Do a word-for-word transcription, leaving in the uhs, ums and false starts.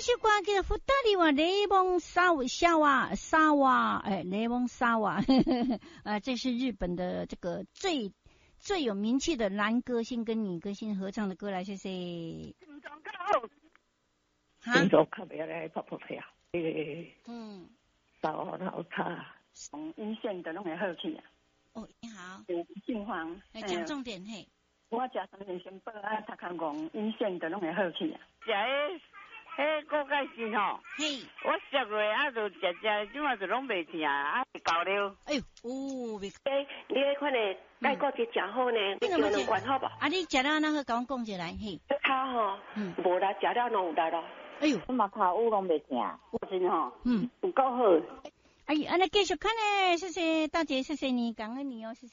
首歌叫做《福大利瓦雷蒙沙瓦沙瓦沙瓦》，哎，雷蒙沙瓦，啊，这是日本的这个最最有名气的男歌星跟女歌星合唱的歌，来，谢谢。哈？ 今朝特别来拍拍片，诶， 嗯， 沙瓦好差， 从一线的拢会好去啊。 哦，你好， 姓黄， 来讲重点嘿。 我食三年先报啊，读康公一线的拢会好去啊。 食迄迄锅盖筋吼， 嘿， 我食过啊，就食食，即马就拢袂疼啊，够了。 哎呦，哦，袂。 诶，你迄款的钙骨质真好呢，你叫两罐好吧？ 啊，你食了那个，甲我讲一来，嘿。 骹吼， 嗯， 无啦，食了拢有力咯。 哎呦， 我嘛骹有拢袂疼，我真吼， 嗯， 有够好。 哎，安尼继续看呢，谢谢大姐，谢谢你，感恩你哦，谢谢。